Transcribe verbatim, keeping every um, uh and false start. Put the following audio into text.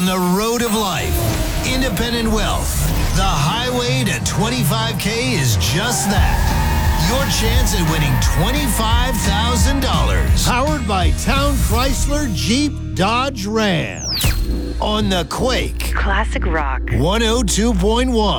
on the road of life. Independent Wealth. The highway to twenty-five K is just that. Your chance at winning twenty-five thousand dollars. Powered by Town Chrysler Jeep Dodge Ram. On the Quake. Classic rock. one oh two point one.